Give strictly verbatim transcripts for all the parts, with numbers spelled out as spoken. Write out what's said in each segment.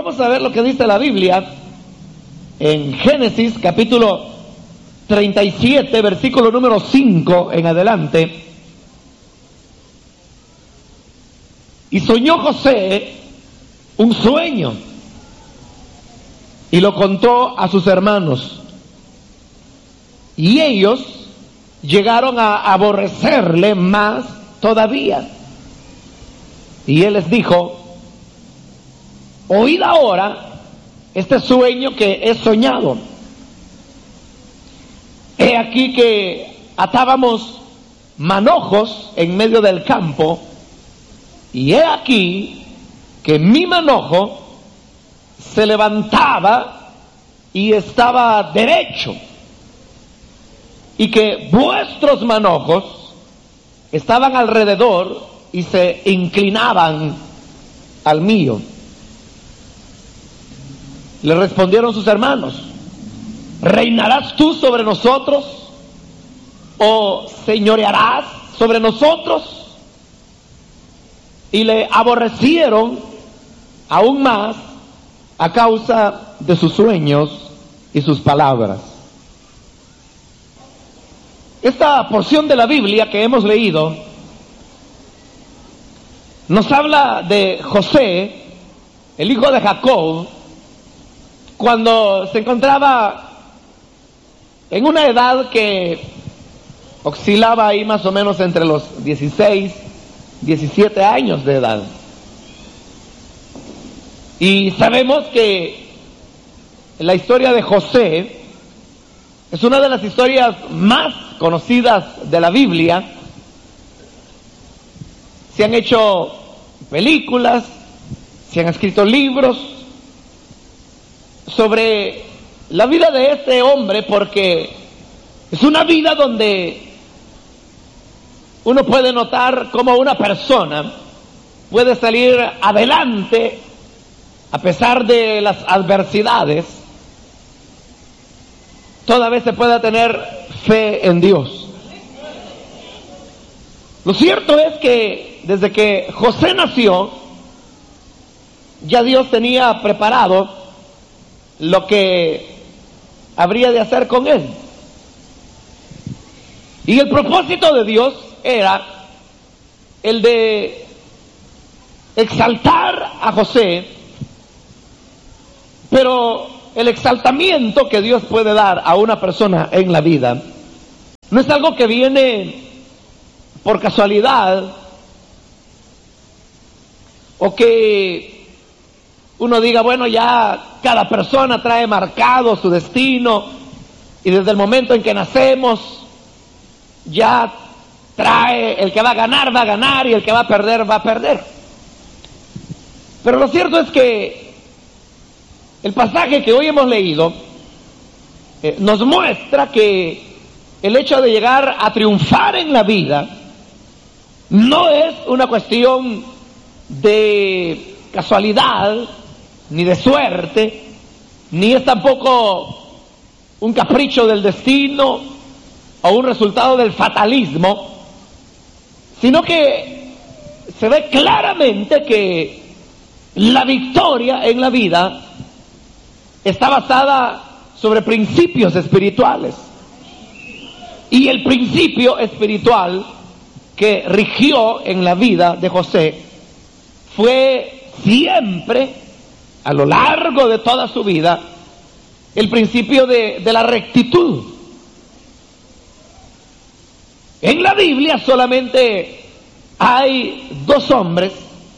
Vamos a ver lo que dice la Biblia en Génesis capítulo treinta y siete, versículo número cinco en adelante. Y soñó José un sueño y lo contó a sus hermanos. Y ellos llegaron a aborrecerle más todavía. Y él les dijo: oíd ahora este sueño que he soñado. He aquí que atábamos manojos en medio del campo, y he aquí que mi manojo se levantaba y estaba derecho, y que vuestros manojos estaban alrededor y se inclinaban al mío. Le respondieron sus hermanos: ¿reinarás tú sobre nosotros o señorearás sobre nosotros? Y le aborrecieron aún más a causa de sus sueños y sus palabras. Esta porción de la Biblia que hemos leído nos habla de José, el hijo de Jacob, cuando se encontraba en una edad que oscilaba ahí más o menos entre los dieciséis, diecisiete años de edad. Y sabemos que la historia de José es una de las historias más conocidas de la Biblia. Se han hecho películas, se han escrito libros sobre la vida de este hombre, porque es una vida donde uno puede notar cómo una persona puede salir adelante a pesar de las adversidades. Toda vez se puede tener fe en Dios. Lo cierto es que desde que José nació, ya Dios tenía preparado lo que habría de hacer con él. Y el propósito de Dios era el de exaltar a José, pero el exaltamiento que Dios puede dar a una persona en la vida no es algo que viene por casualidad, o que uno diga, bueno, ya cada persona trae marcado su destino y desde el momento en que nacemos ya trae, el que va a ganar va a ganar y el que va a perder va a perder. Pero lo cierto es que el pasaje que hoy hemos leído eh, nos muestra que el hecho de llegar a triunfar en la vida no es una cuestión de casualidad, ni de suerte, ni es tampoco un capricho del destino o un resultado del fatalismo, sino que se ve claramente que la victoria en la vida está basada sobre principios espirituales. Y el principio espiritual que rigió en la vida de José fue siempre, a lo largo de toda su vida, el principio de, de la rectitud. En la Biblia solamente hay dos hombres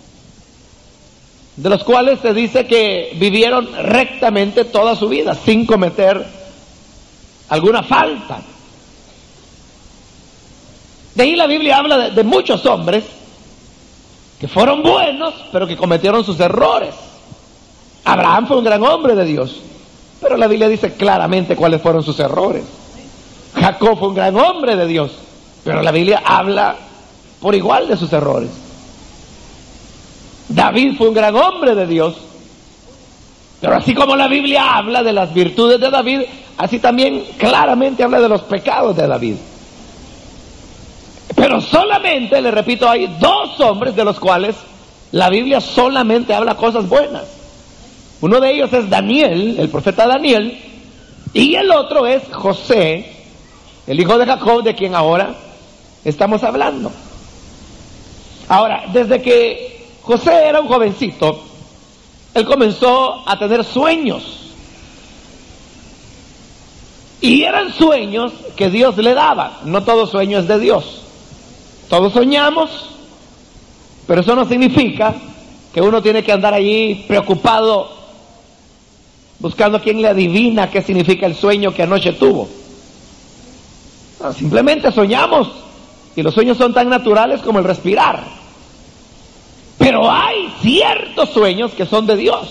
de los cuales se dice que vivieron rectamente toda su vida, sin cometer alguna falta. De ahí la Biblia habla de, de muchos hombres que fueron buenos, pero que cometieron sus errores. Abraham fue un gran hombre de Dios, pero la Biblia dice claramente cuáles fueron sus errores. Jacob fue un gran hombre de Dios, pero la Biblia habla por igual de sus errores. David fue un gran hombre de Dios, pero así como la Biblia habla de las virtudes de David, así también claramente habla de los pecados de David. Pero solamente, le repito, hay dos hombres de los cuales la Biblia solamente habla cosas buenas. Uno de ellos es Daniel, el profeta Daniel, y el otro es José, el hijo de Jacob, de quien ahora estamos hablando. Ahora, desde que José era un jovencito, él comenzó a tener sueños. Y eran sueños que Dios le daba. No todo sueño es de Dios. Todos soñamos, pero eso no significa que uno tiene que andar allí preocupado buscando quién le adivina qué significa el sueño que anoche tuvo. No, simplemente soñamos, y los sueños son tan naturales como el respirar. Pero hay ciertos sueños que son de Dios.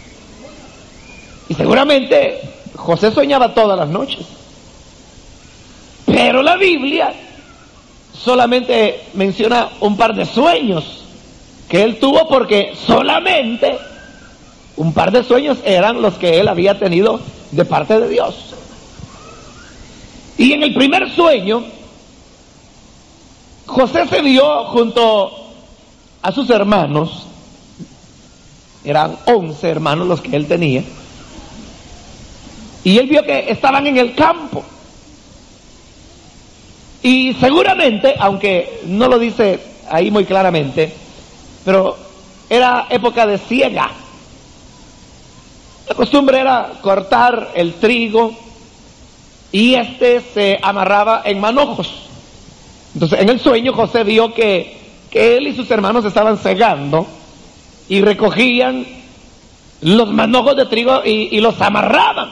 Y seguramente José soñaba todas las noches. Pero la Biblia solamente menciona un par de sueños que él tuvo, porque solamente un par de sueños eran los que él había tenido de parte de Dios. Y en el primer sueño, José se vio junto a sus hermanos. Eran once hermanos los que él tenía. Y él vio que estaban en el campo. Y seguramente, aunque no lo dice ahí muy claramente, pero era época de siega. La costumbre era cortar el trigo y este se amarraba en manojos. Entonces, en el sueño José vio que, que él y sus hermanos estaban segando y recogían los manojos de trigo y, y los amarraban.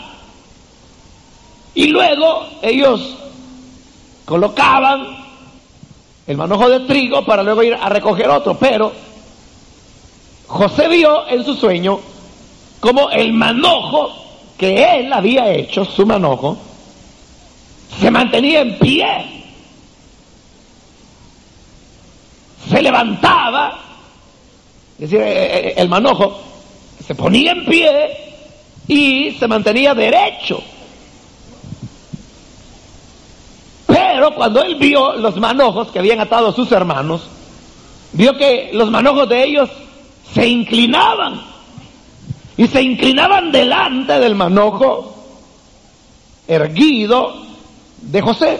Y luego ellos colocaban el manojo de trigo para luego ir a recoger otro. Pero José vio en su sueño como el manojo que él había hecho, su manojo, se mantenía en pie, se levantaba, es decir, el manojo se ponía en pie y se mantenía derecho. Pero cuando él vio los manojos que habían atado a sus hermanos, vio que los manojos de ellos se inclinaban. Y se inclinaban delante del manojo erguido de José.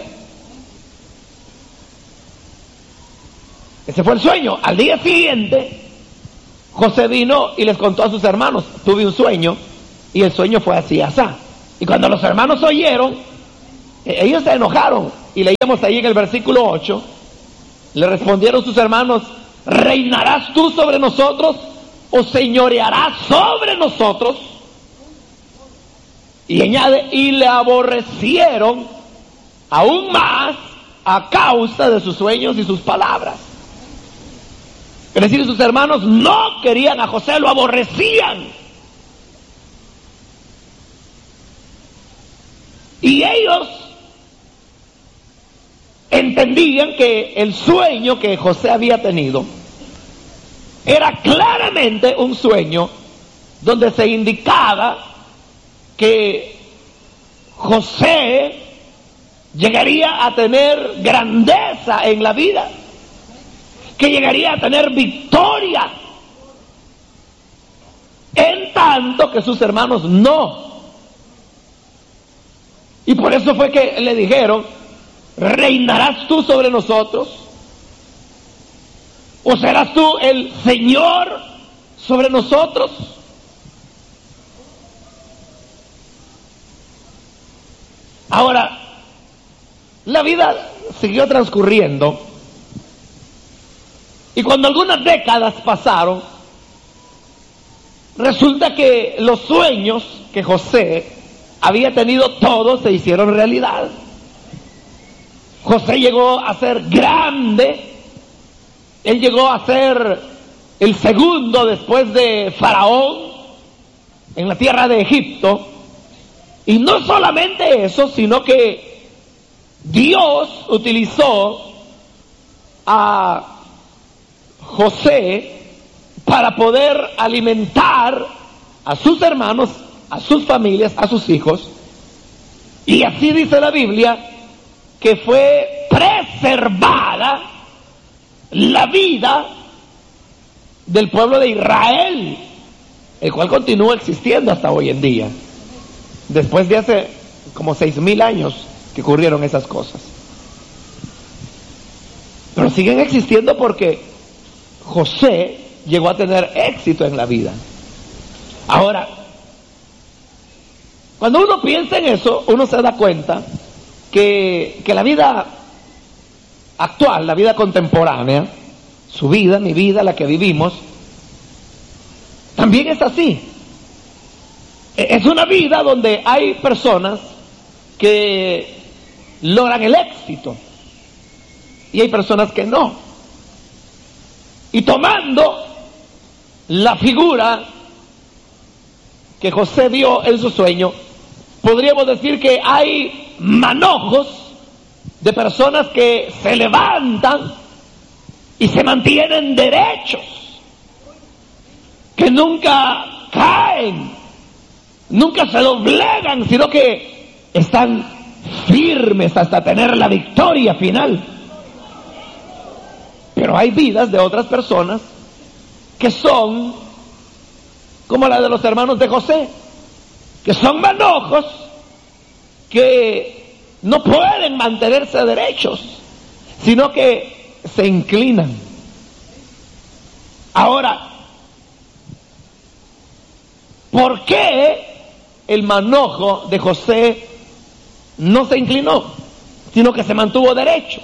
Ese fue el sueño. Al día siguiente, José vino y les contó a sus hermanos: tuve un sueño, y el sueño fue así, así. Y cuando los hermanos oyeron, ellos se enojaron. Y leíamos ahí en el versículo ocho, le respondieron sus hermanos: ¿reinarás tú sobre nosotros o señorearás sobre nosotros? Y añade: y le aborrecieron aún más a causa de sus sueños y sus palabras. Es decir, sus hermanos no querían a José, lo aborrecían. Y ellos entendían que el sueño que José había tenido era claramente un sueño donde se indicaba que José llegaría a tener grandeza en la vida, que llegaría a tener victoria, en tanto que sus hermanos no. Y por eso fue que le dijeron: ¿reinarás tú sobre nosotros? ¿O serás tú el Señor sobre nosotros? Ahora, la vida siguió transcurriendo, y cuando algunas décadas pasaron, resulta que los sueños que José había tenido todos se hicieron realidad. José llegó a ser grande. Él llegó a ser el segundo después de Faraón en la tierra de Egipto. Y no solamente eso, sino que Dios utilizó a José para poder alimentar a sus hermanos, a sus familias, a sus hijos. Y así dice la Biblia que fue preservada la vida del pueblo de Israel el cual continúa existiendo hasta hoy en día, después de hace como seis mil años que ocurrieron esas cosas. Pero siguen existiendo porque José llegó a tener éxito en la vida. Ahora, cuando uno piensa en eso, uno se da cuenta que, que la vida actual, la vida contemporánea, su vida, mi vida, la que vivimos, también es así. Es una vida donde hay personas que logran el éxito y hay personas que no. Y tomando la figura que José vio en su sueño, podríamos decir que hay manojos de personas que se levantan y se mantienen derechos, que nunca caen, nunca se doblegan, sino que están firmes hasta tener la victoria final. Pero hay vidas de otras personas que son como la de los hermanos de José, que son manojos, que no pueden mantenerse derechos, sino que se inclinan. Ahora, ¿por qué el manojo de José no se inclinó, sino que se mantuvo derecho?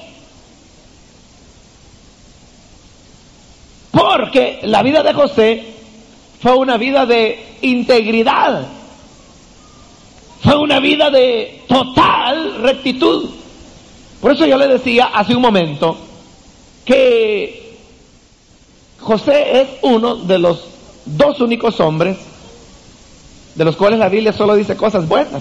Porque la vida de José fue una vida de integridad, fue una vida de total rectitud. Por eso yo le decía hace un momento que José es uno de los dos únicos hombres de los cuales la Biblia solo dice cosas buenas,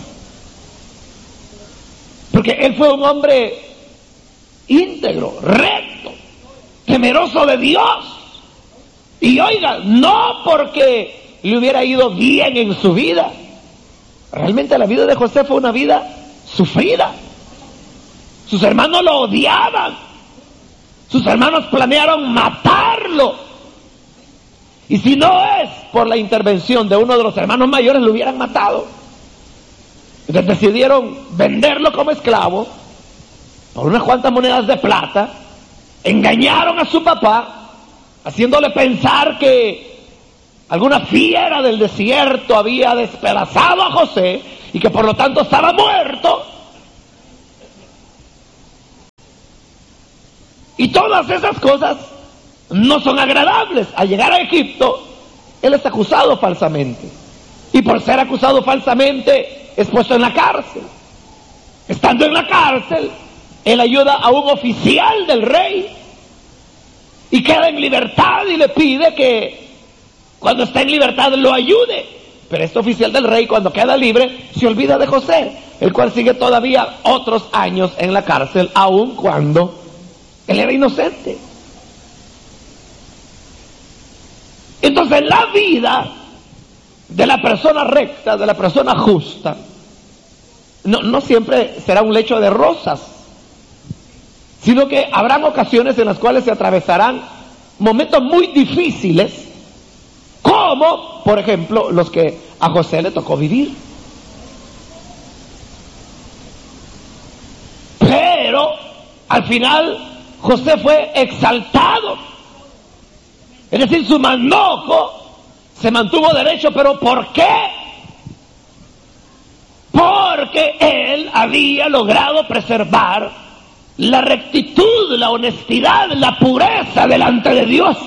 porque él fue un hombre íntegro, recto, temeroso de Dios. Y oiga, no porque le hubiera ido bien en su vida. Realmente la vida de José fue una vida sufrida. Sus hermanos lo odiaban. Sus hermanos planearon matarlo. Y si no es por la intervención de uno de los hermanos mayores, lo hubieran matado. Entonces decidieron venderlo como esclavo por unas cuantas monedas de plata. Engañaron a su papá, haciéndole pensar que alguna fiera del desierto había despedazado a José y que por lo tanto estaba muerto. Y todas esas cosas no son agradables. Al llegar a Egipto, él es acusado falsamente. Y por ser acusado falsamente, es puesto en la cárcel. Estando en la cárcel, él ayuda a un oficial del rey y queda en libertad y le pide que cuando está en libertad lo ayude. Pero este oficial del rey, cuando queda libre, se olvida de José, el cual sigue todavía otros años en la cárcel, aun cuando él era inocente. Entonces la vida de la persona recta, de la persona justa, no, no siempre será un lecho de rosas, sino que habrán ocasiones en las cuales se atravesarán momentos muy difíciles, como por ejemplo los que a José le tocó vivir. Pero al final José fue exaltado, es decir, su manojo se mantuvo derecho. ¿Pero por qué? Porque él había logrado preservar la rectitud, la honestidad, la pureza delante de Dios.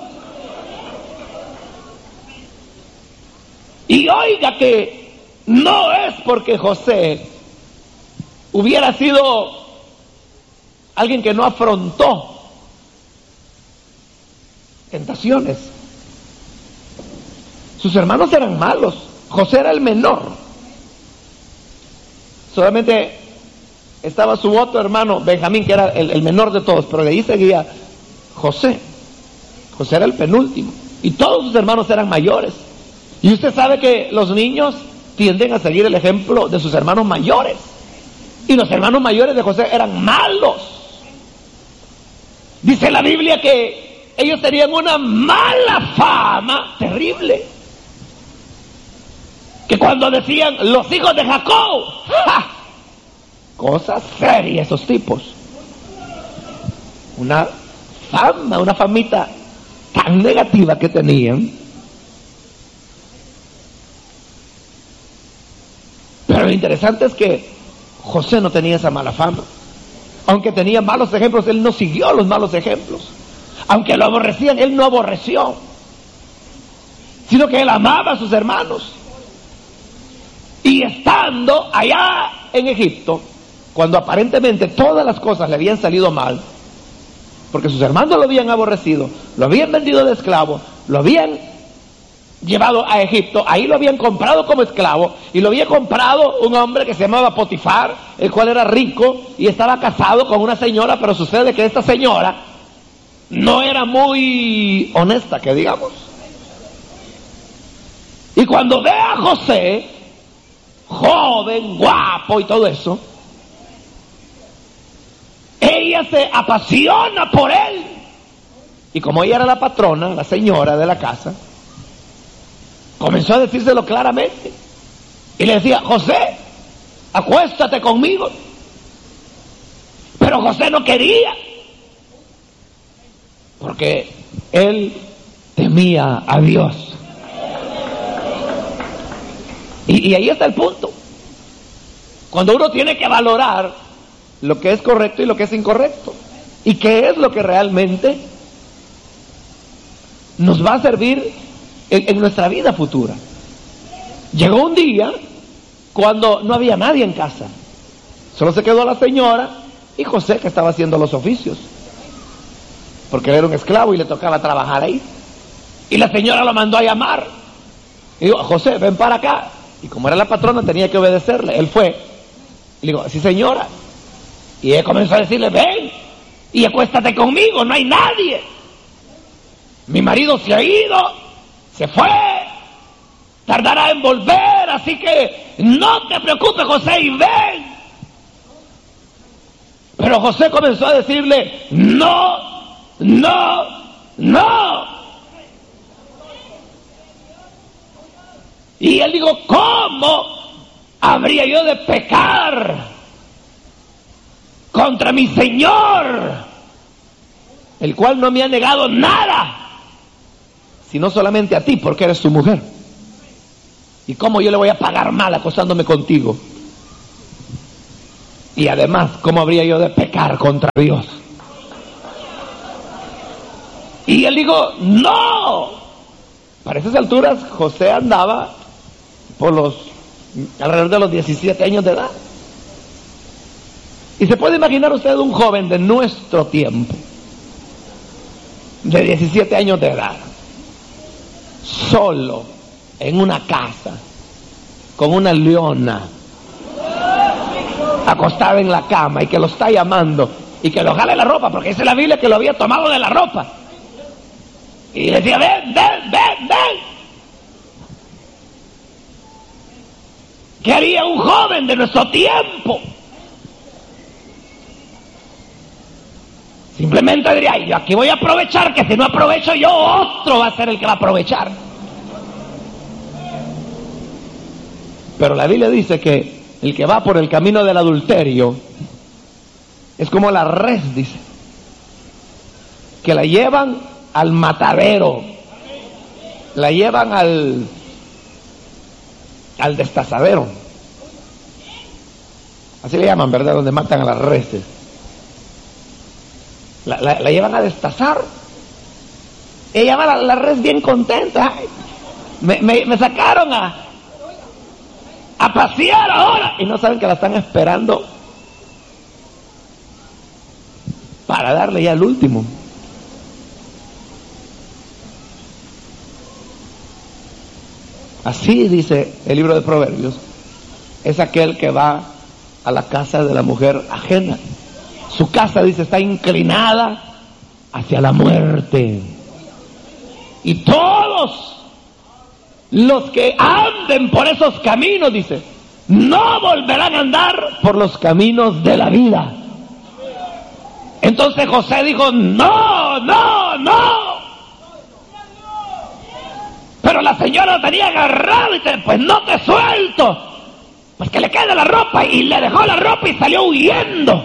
Y oiga que no es porque José hubiera sido alguien que no afrontó tentaciones. Sus hermanos eran malos, José era el menor. Solamente estaba su otro hermano, Benjamín, que era el, el menor de todos, pero de ahí seguía José. José era el penúltimo. Y todos sus hermanos eran mayores. Y usted sabe que los niños tienden a seguir el ejemplo de sus hermanos mayores. Y los hermanos mayores de José eran malos. Dice la Biblia que ellos tenían una mala fama terrible. que cuando decían los hijos de Jacob, ¡ja! Cosas serias esos tipos. Una fama, una famita tan negativa que tenían. Pero lo interesante es que José no tenía esa mala fama. Aunque tenía malos ejemplos, él no siguió los malos ejemplos. Aunque lo aborrecían, él no aborreció, sino que él amaba a sus hermanos. Y estando allá en Egipto, cuando aparentemente todas las cosas le habían salido mal, porque sus hermanos lo habían aborrecido, lo habían vendido de esclavo, lo habían llevado a Egipto, ahí lo habían comprado como esclavo, y lo había comprado un hombre que se llamaba Potifar, el cual era rico y estaba casado con una señora, pero sucede que esta señora no era muy honesta, que digamos. Y cuando ve a José, joven, guapo y todo eso, ella se apasiona por él. Y como ella era la patrona, la señora de la casa, comenzó a decírselo claramente. Y le decía: José, acuéstate conmigo. Pero José no quería, porque él temía a Dios. Y, y ahí está el punto. Cuando uno tiene que valorar lo que es correcto y lo que es incorrecto, y qué es lo que realmente nos va a servir en, en nuestra vida futura. Llegó un día cuando no había nadie en casa, solo se quedó la señora y José, que estaba haciendo los oficios, porque él era un esclavo y le tocaba trabajar ahí. Y la señora lo mandó a llamar y dijo: José, ven para acá. Y como era la patrona, tenía que obedecerle. Él fue y le dijo: sí, señora. Y él comenzó a decirle: ven y acuéstate conmigo, no hay nadie, mi marido se ha ido, se fue, tardará en volver, así que no te preocupes, José, y ven. Pero José comenzó a decirle: no, no, no. Y él dijo: ¿cómo habría yo de pecar contra mi Señor, el cual no me ha negado nada, sino solamente a ti, porque eres su mujer? ¿Y cómo yo le voy a pagar mal acostándome contigo? Y además, ¿cómo habría yo de pecar contra Dios? Y él dijo: no. Para esas alturas José andaba por los alrededor de los diecisiete años de edad. Y se puede imaginar usted un joven de nuestro tiempo, de diecisiete años de edad, solo en una casa, con una leona, acostada en la cama, y que lo está llamando, y que lo jale la ropa, porque dice la Biblia que lo había tomado de la ropa. Y le decía: ven, ven, ven, ven. ¿Qué haría un joven de nuestro tiempo? Simplemente diría: ay, yo aquí voy a aprovechar, que si no aprovecho yo, otro va a ser el que va a aprovechar. Pero la Biblia dice que el que va por el camino del adulterio es como la res, dice, que la llevan al matadero, la llevan al al destazadero, así le llaman, ¿verdad? Donde matan a las reses. La, la, la llevan a destazar. Ella va la, la res bien contenta. Ay, me, me, me sacaron a a pasear ahora, y no saben que la están esperando para darle ya el último. Así dice el libro de Proverbios, es aquel que va a la casa de la mujer ajena. Su casa, dice, está inclinada hacia la muerte. Y todos los que anden por esos caminos, dice, no volverán a andar por los caminos de la vida. Entonces José dijo: no, no, no. Pero pero la señora lo tenía agarrado y te, pues no te suelto, pues que le quede la ropa, y le dejó la ropa y salió huyendo.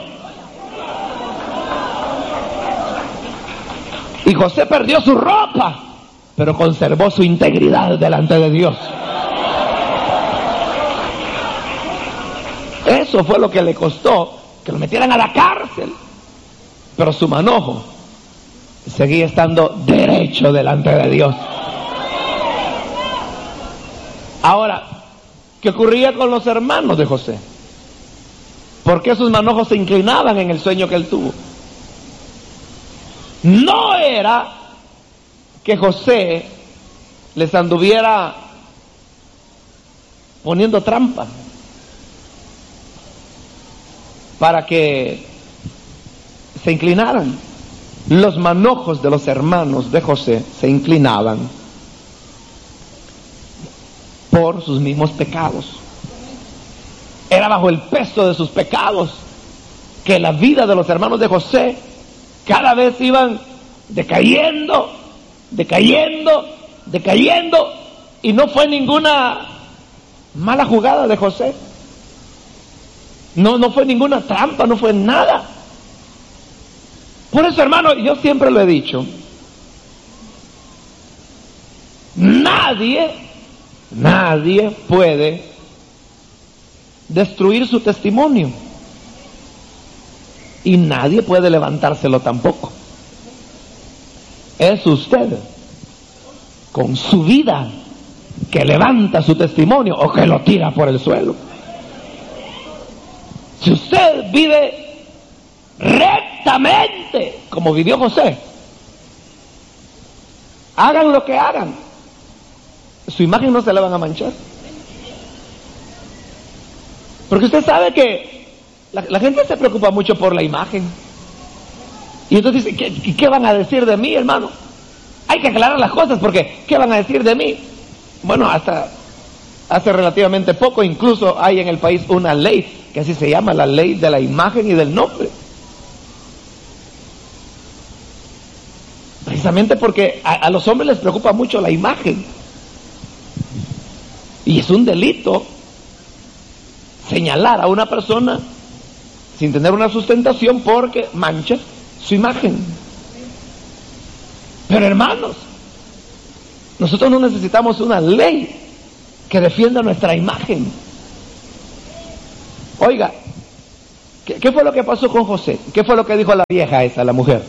Y José perdió su ropa, pero conservó su integridad delante de Dios. Eso fue lo que le costó que lo metieran a la cárcel, pero su manojo seguía estando derecho delante de Dios. Ahora, ¿qué ocurría con los hermanos de José? ¿Por qué sus manojos se inclinaban en el sueño que él tuvo? No era que José les anduviera poniendo trampa para que se inclinaran. Los manojos de los hermanos de José se inclinaban por sus mismos pecados. Era bajo el peso de sus pecados que la vida de los hermanos de José cada vez iban decayendo, decayendo, decayendo, y no fue ninguna mala jugada de José. No, no fue ninguna trampa, no fue nada. Por eso, hermano, yo siempre lo he dicho, nadie, nadie puede destruir su testimonio, y nadie puede levantárselo tampoco. Es usted, con su vida, que levanta su testimonio o que lo tira por el suelo. Si usted vive rectamente como vivió José, hagan lo que hagan, su imagen no se le van a manchar. Porque usted sabe que la, la gente se preocupa mucho por la imagen, y entonces dice, ¿qué, ¿qué van a decir de mí, hermano? Hay que aclarar las cosas, porque ¿qué van a decir de mí? Bueno, hasta hace relativamente poco incluso hay en el país una ley que así se llama, la ley de la imagen y del nombre. Precisamente porque a, a los hombres les preocupa mucho la imagen, y es un delito señalar a una persona sin tener una sustentación porque mancha su imagen. Pero, hermanos, nosotros no necesitamos una ley que defienda nuestra imagen. Oiga, ¿qué, ¿qué fue lo que pasó con José? ¿Qué fue lo que dijo la vieja esa, la mujer?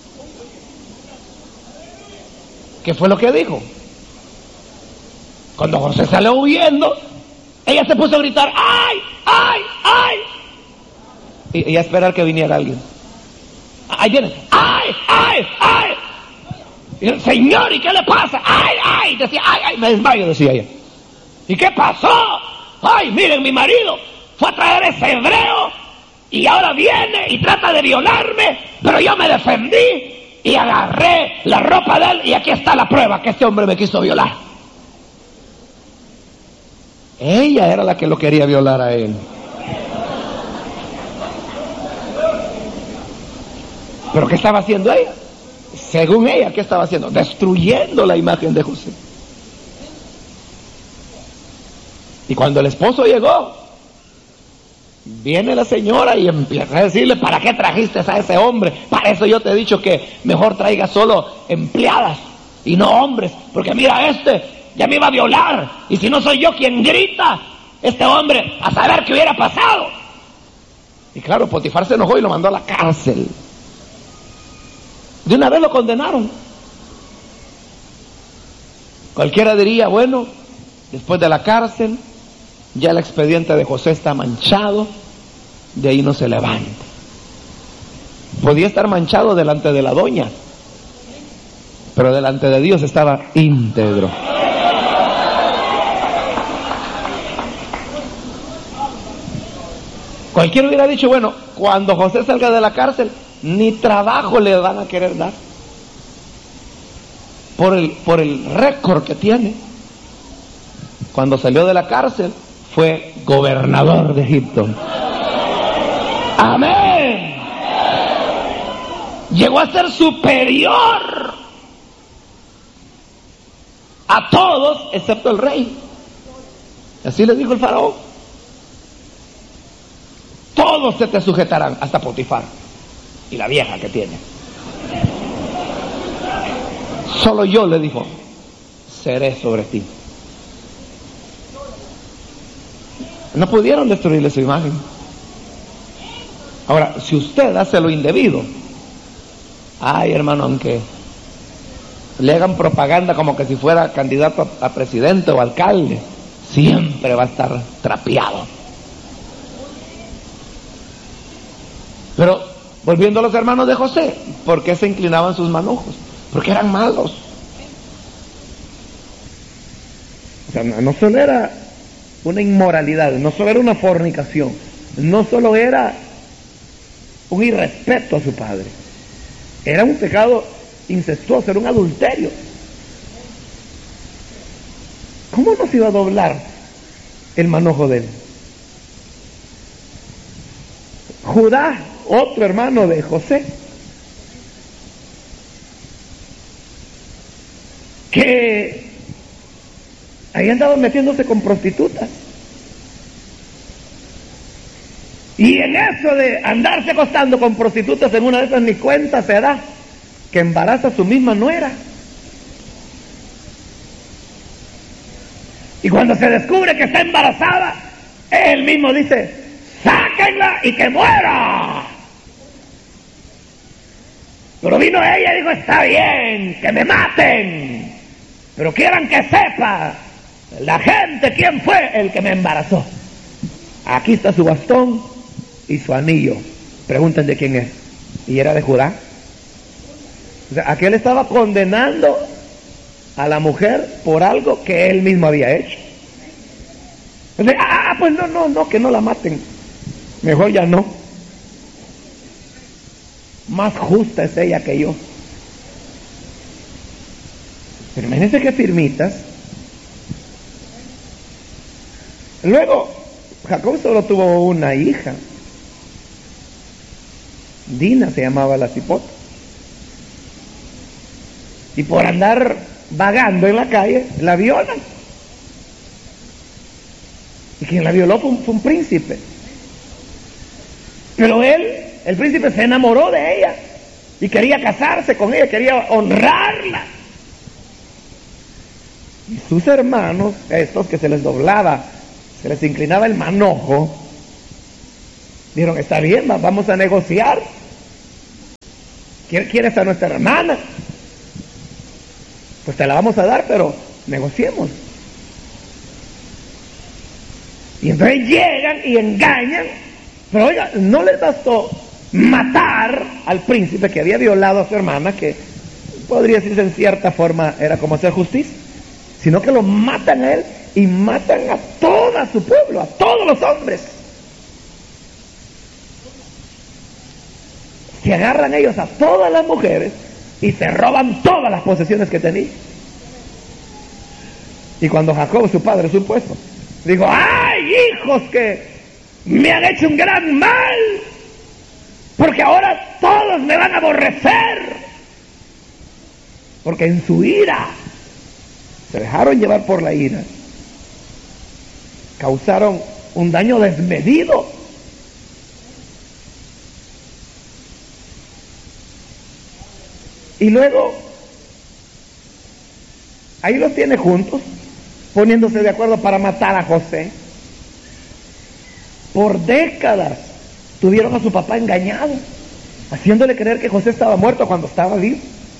¿Qué fue lo que dijo? Cuando José salió huyendo, ella se puso a gritar, ¡ay, ay, ay! Y, y a esperar que viniera alguien. Ahí viene, ¡ay, ay, ay! Y el Señor, ¿y qué le pasa? ¡Ay, ay! Decía, ¡ay, ay! Me desmayo, decía ella. ¿Y qué pasó? ¡Ay, miren, mi marido fue a traer ese hebreo y ahora viene y trata de violarme, pero yo me defendí y agarré la ropa de él, y aquí está la prueba que este hombre me quiso violar! Ella era la que lo quería violar a él. ¿Pero qué estaba haciendo ella? Según ella, ¿qué estaba haciendo? Destruyendo la imagen de José. Y cuando el esposo llegó, viene la señora y empieza a decirle, ¿para qué trajiste a ese hombre? Para eso yo te he dicho que mejor traiga solo empleadas y no hombres, porque mira, este ya me iba a violar, y si no soy yo quien grita, este hombre, a saber qué hubiera pasado. Y claro, Potifar se enojó y lo mandó a la cárcel. De una vez lo condenaron. Cualquiera diría, bueno, después de la cárcel, ya el expediente de José está manchado, de ahí no se levanta. Podía estar manchado delante de la doña, pero delante de Dios estaba íntegro. Cualquiera hubiera dicho, bueno, cuando José salga de la cárcel, ni trabajo le van a querer dar por el, por el récord que tiene. Cuando salió de la cárcel fue gobernador de Egipto. Amén. Llegó a ser superior a todos excepto el rey. Así le dijo el faraón. Todos se te sujetarán, hasta Potifar y la vieja que tiene. Solo yo, le dijo, seré sobre ti. No pudieron destruirle su imagen. Ahora, si usted hace lo indebido, ay, hermano, aunque le hagan propaganda como que si fuera candidato a, a presidente o alcalde, siempre va a estar trapeado. Pero volviendo a los hermanos de José, ¿por qué se inclinaban sus manojos? Porque eran malos. O sea, no, no solo era una inmoralidad, no solo era una fornicación, no solo era un irrespeto a su padre, era un pecado incestuoso, era un adulterio. ¿Cómo no se iba a doblar el manojo de él? Judá, otro hermano de José, que ahí andaba metiéndose con prostitutas. Y en eso de andarse acostando con prostitutas, en una de esas ni cuenta se da que embaraza a su misma nuera. Y cuando se descubre que está embarazada, él mismo dice, sáquenla y que muera. Pero vino ella y dijo, está bien, que me maten, pero quieran que sepa la gente quién fue el que me embarazó. Aquí está su bastón y su anillo, pregunten de quién es. Y era de Judá. O sea, aquel estaba condenando a la mujer por algo que él mismo había hecho. Entonces, ah, pues no, no, no, que no la maten, mejor ya no. Más justa es ella que yo. Pero imagínense qué firmitas. Luego, Jacob solo tuvo una hija. Dina se llamaba la cipota. Y por andar vagando en la calle, la violan. Y quien la violó fue un, fue un príncipe. Pero él, el príncipe, se enamoró de ella y quería casarse con ella, quería honrarla. Y sus hermanos, estos que se les doblaba, se les inclinaba el manojo, dijeron, está bien, vamos a negociar. ¿Quieres a nuestra hermana? Pues te la vamos a dar, pero negociemos. Y entonces llegan y engañan. Pero oiga, no les bastó matar al príncipe que había violado a su hermana, que podría decirse en cierta forma era como hacer justicia, sino que lo matan a él y matan a todo su pueblo, a todos los hombres. Se agarran ellos a todas las mujeres y se roban todas las posesiones que tenían. Y cuando Jacob, su padre, supo eso, dijo, ¡ay, hijos, que me han hecho un gran mal! Porque ahora todos me van a aborrecer. Porque en su ira, se dejaron llevar por la ira, causaron un daño desmedido. Y luego, ahí los tiene juntos, poniéndose de acuerdo para matar a José. Por décadas tuvieron a su papá engañado, haciéndole creer que José estaba muerto cuando estaba vivo.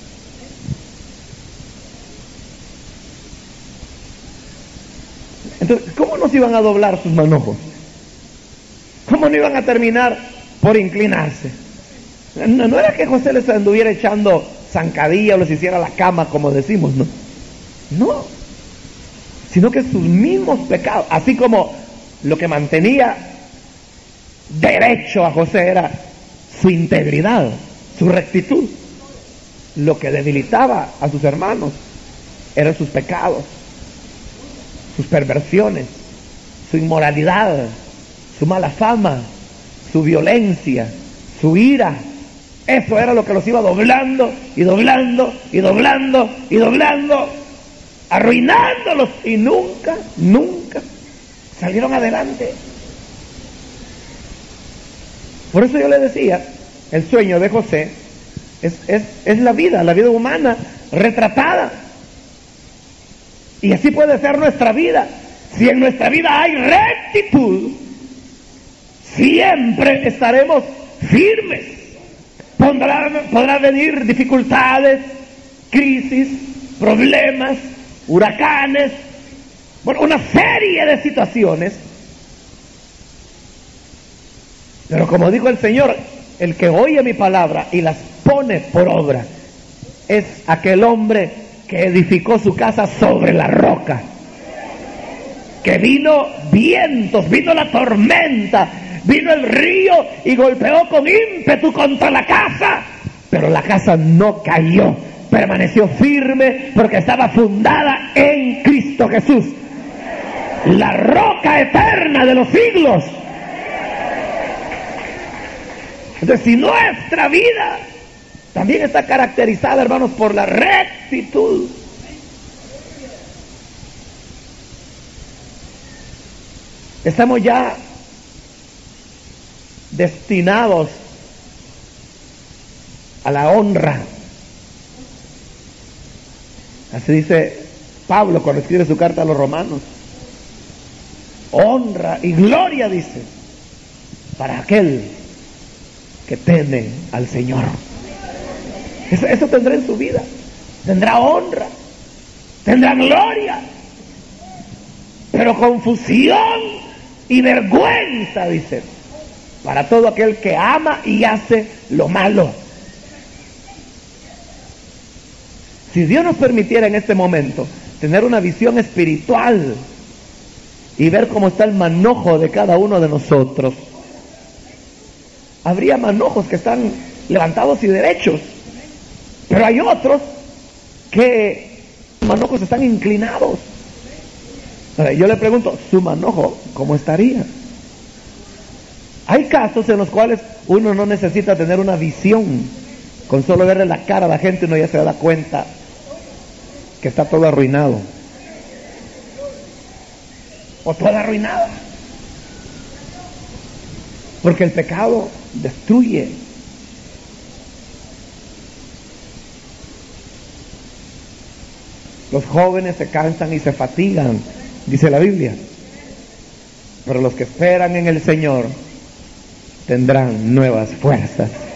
Entonces, ¿cómo no se iban a doblar sus manojos? ¿Cómo no iban a terminar por inclinarse? No, no era que José les anduviera echando zancadilla o les hiciera la cama, como decimos, no. No, sino que sus mismos pecados, así como lo que mantenía derecho a José era su integridad, su rectitud, lo que debilitaba a sus hermanos eran sus pecados, sus perversiones, su inmoralidad, su mala fama, su violencia, su ira. Eso era lo que los iba doblando y doblando y doblando y doblando arruinándolos, y nunca, nunca salieron adelante. Por eso yo le decía, el sueño de José es, es, es la vida, la vida humana retratada. Y así puede ser nuestra vida. Si en nuestra vida hay rectitud, siempre estaremos firmes. Podrán, podrán venir dificultades, crisis, problemas, huracanes, bueno, una serie de situaciones. Pero como dijo el Señor, el que oye mi palabra y las pone por obra es aquel hombre que edificó su casa sobre la roca. Que vino vientos, vino la tormenta, vino el río y golpeó con ímpetu contra la casa, pero la casa no cayó, permaneció firme porque estaba fundada en Cristo Jesús, la roca eterna de los siglos. Entonces, si nuestra vida también está caracterizada, hermanos, por la rectitud, estamos ya destinados a la honra. Así dice Pablo cuando escribe su carta a los romanos. Honra y gloria, dice, para aquel que teme al Señor. Eso, eso tendrá en su vida. Tendrá honra, tendrá gloria, pero confusión y vergüenza, dice, para todo aquel que ama y hace lo malo. Si Dios nos permitiera en este momento tener una visión espiritual y ver cómo está el manojo de cada uno de nosotros, habría manojos que están levantados y derechos, pero hay otros que los manojos están inclinados. Yo le pregunto, ¿su manojo cómo estaría? Hay casos en los cuales uno no necesita tener una visión, con solo verle la cara a la gente uno ya se da cuenta que está todo arruinado o toda arruinada, porque el pecado destruye. Los jóvenes se cansan y se fatigan, dice la Biblia, pero los que esperan en el Señor tendrán nuevas fuerzas.